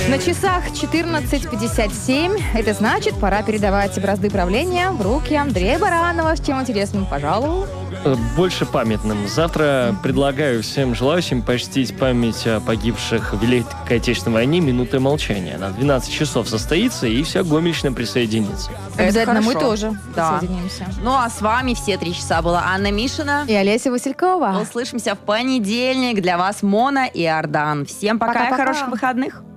На часах 14:57. Это значит, пора передавать бразды правления в руки Андрея Баранова. С чем интересным пожаловал? Больше памятным. Завтра предлагаю всем желающим почтить память о погибших в Великой Отечественной войне минутой молчания. Она в 12 часов состоится, и вся Гомельщина присоединится. Обязательно мы хорошо. тоже присоединимся. Ну а с вами все 3 часа была Анна Мишина. И Олеся Василькова. Услышимся в понедельник. Для вас Мона и Ардан. Всем пока и Пока-пока. хороших выходных.